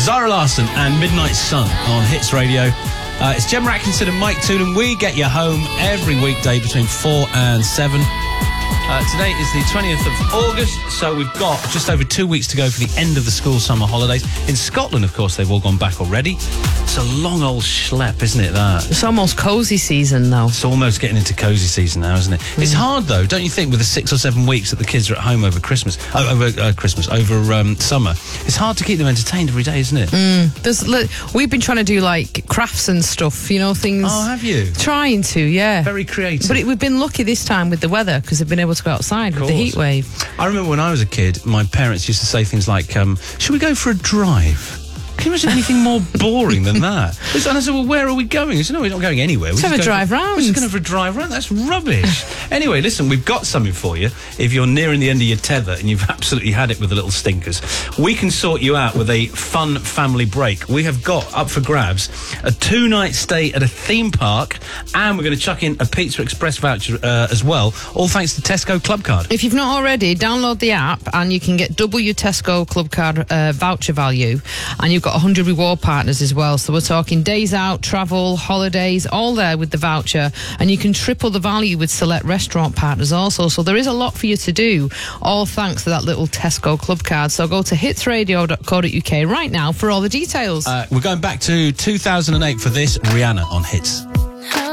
Zara Larsson and Midnight Sun on Hits Radio. It's Gemma Atkinson and Mike Toon, and we get you home every weekday between 4 and 7. Today is the 20th of August, so we've got just over 2 weeks to go for the end of the school summer holidays. In Scotland, of course, they've all gone back already. It's a long old schlep, isn't it, that? It's almost cosy season now. It's almost getting into cosy season now, isn't it? It's hard, though, don't you think, with the 6 or 7 weeks that the kids are at home over Christmas, over summer. It's hard to keep them entertained every day, isn't it? We've been trying to do, like, crafts and stuff, you know, things. Oh, have you? Trying to, yeah. Very creative. But we've been lucky this time with the weather, because they've been able to go outside with the heat wave. I remember when I was a kid, my parents used to say things like, should we go for a drive? Can you imagine anything more boring than that? And I said, well, where are we going? He said, no, we're not going anywhere. Let's have a drive round. We're just going to have a drive round. That's rubbish. Anyway, listen, we've got something for you. If you're nearing the end of your tether and you've absolutely had it with the little stinkers, we can sort you out with a fun family break. We have got, up for grabs, a 2-night stay at a theme park, and we're going to chuck in a Pizza Express voucher as well, all thanks to Tesco Club Card. If you've not already, download the app and you can get double your Tesco Club Card voucher value, and you've got 100 reward partners as well. So we're talking days out, travel, holidays, all there with the voucher, and you can triple the value with select restaurant partners also. So there is a lot for you to do, all thanks to that little Tesco Club Card. So go to hitsradio.co.uk right now for all the details. We're going back to 2008 for this, Rihanna on Hits.